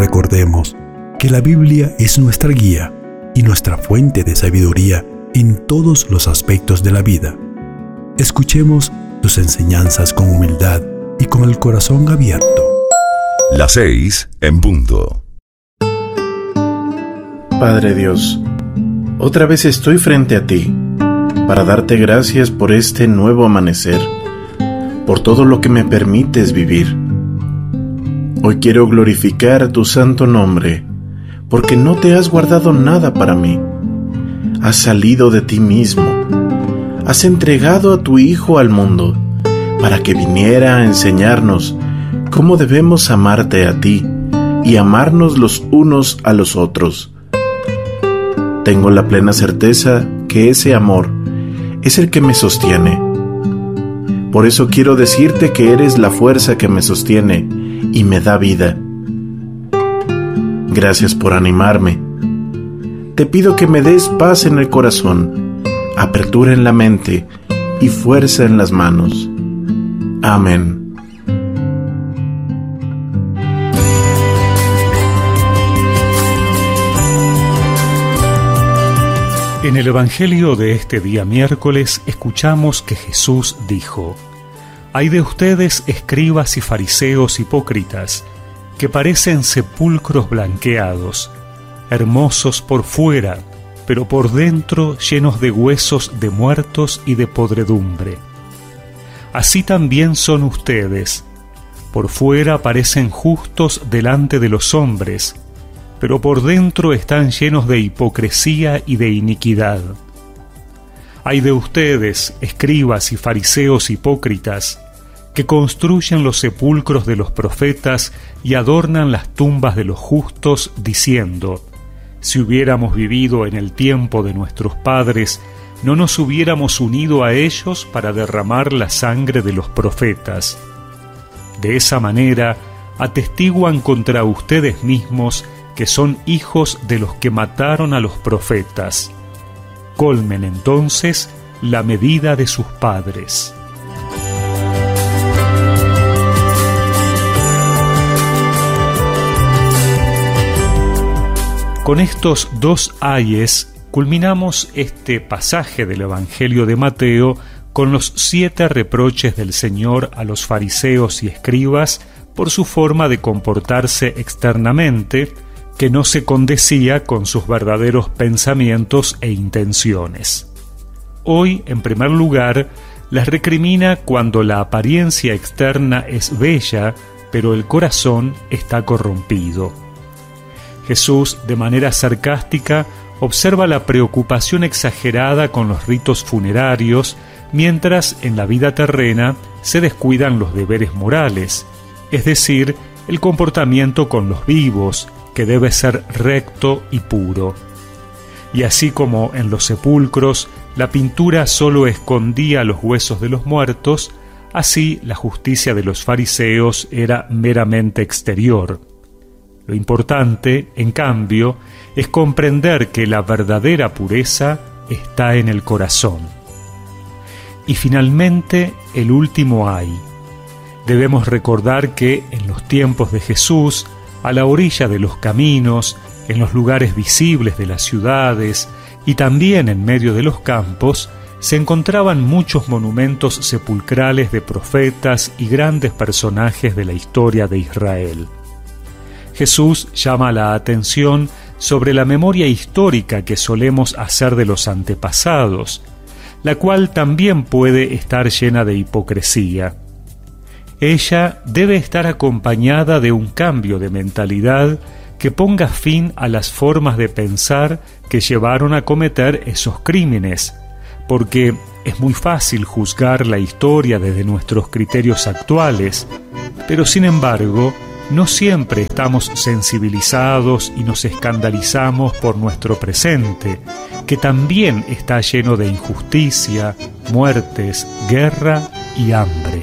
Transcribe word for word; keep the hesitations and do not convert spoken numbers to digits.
recordemos que la Biblia es nuestra guía y nuestra fuente de sabiduría en todos los aspectos de la vida. Escuchemos sus enseñanzas con humildad y con el corazón abierto. Las seis en punto. Padre Dios, otra vez estoy frente a ti para darte gracias por este nuevo amanecer, por todo lo que me permites vivir. Hoy quiero glorificar tu santo nombre, porque no te has guardado nada para mí. Has salido de ti mismo. Has entregado a tu Hijo al mundo para que viniera a enseñarnos cómo debemos amarte a ti y amarnos los unos a los otros. Tengo la plena certeza que ese amor es el que me sostiene. Por eso quiero decirte que eres la fuerza que me sostiene y me da vida. Gracias por animarme. Te pido que me des paz en el corazón, apertura en la mente y fuerza en las manos. Amén. En el Evangelio de este día miércoles escuchamos que Jesús dijo: «Ay de ustedes, escribas y fariseos hipócritas, que parecen sepulcros blanqueados, hermosos por fuera, pero por dentro llenos de huesos de muertos y de podredumbre. Así también son ustedes. Por fuera parecen justos delante de los hombres, pero por dentro están llenos de hipocresía y de iniquidad. Ay de ustedes, escribas y fariseos hipócritas, que construyen los sepulcros de los profetas y adornan las tumbas de los justos, diciendo: si hubiéramos vivido en el tiempo de nuestros padres, no nos hubiéramos unido a ellos para derramar la sangre de los profetas. De esa manera atestiguan contra ustedes mismos que son hijos de los que mataron a los profetas. Colmen entonces la medida de sus padres». Con estos dos ayes culminamos este pasaje del Evangelio de Mateo con los siete reproches del Señor a los fariseos y escribas por su forma de comportarse externamente, que no se condecía con sus verdaderos pensamientos e intenciones. Hoy, en primer lugar, las recrimina cuando la apariencia externa es bella, pero el corazón está corrompido. Jesús, de manera sarcástica, observa la preocupación exagerada con los ritos funerarios, mientras en la vida terrena se descuidan los deberes morales, es decir, el comportamiento con los vivos, que debe ser recto y puro. Y así como en los sepulcros la pintura solo escondía los huesos de los muertos, así la justicia de los fariseos era meramente exterior. Lo importante, en cambio, es comprender que la verdadera pureza está en el corazón. Y finalmente, el último ay. Debemos recordar que en los tiempos de Jesús, a la orilla de los caminos, en los lugares visibles de las ciudades y también en medio de los campos, se encontraban muchos monumentos sepulcrales de profetas y grandes personajes de la historia de Israel. Jesús llama la atención sobre la memoria histórica que solemos hacer de los antepasados, la cual también puede estar llena de hipocresía. Ella debe estar acompañada de un cambio de mentalidad que ponga fin a las formas de pensar que llevaron a cometer esos crímenes, porque es muy fácil juzgar la historia desde nuestros criterios actuales, pero sin embargo, no siempre estamos sensibilizados y nos escandalizamos por nuestro presente, que también está lleno de injusticia, muertes, guerra y hambre.